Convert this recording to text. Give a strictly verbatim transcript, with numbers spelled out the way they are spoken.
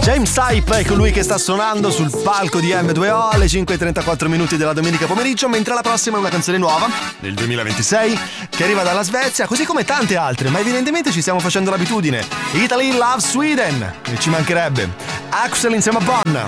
James Hype è colui che sta suonando sul palco di emme due o alle cinque e trentaquattro minuti della domenica pomeriggio, mentre la prossima è una canzone nuova del duemilaventisei che arriva dalla Svezia, così come tante altre, ma evidentemente ci stiamo facendo l'abitudine. Italy Love Sweden, e ci mancherebbe. Axel insieme a Bon.